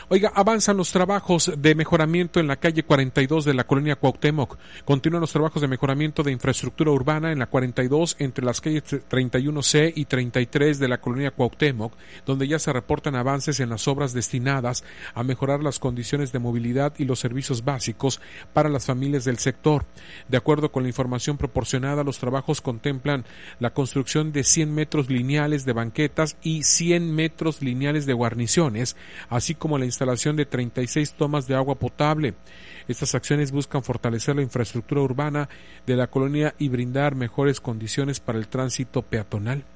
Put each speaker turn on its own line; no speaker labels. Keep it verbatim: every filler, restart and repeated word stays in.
Oiga, avanzan los trabajos de mejoramiento en la calle cuarenta y dos de la colonia Cuauhtémoc. Continúan los trabajos de mejoramiento de infraestructura urbana en la cuarenta y dos entre las calles treinta y uno ce y treinta y tres de la colonia Cuauhtémoc, donde ya se reportan avances en las obras destinadas a mejorar las condiciones de movilidad y los servicios básicos para las familias del sector. De acuerdo con la información proporcionada, los trabajos contemplan la construcción de cien metros lineales de banquetas y cien metros lineales de guarniciones, así como la instalación de treinta y seis tomas de agua potable. Estas acciones buscan fortalecer la infraestructura urbana de la colonia y brindar mejores condiciones para el tránsito peatonal.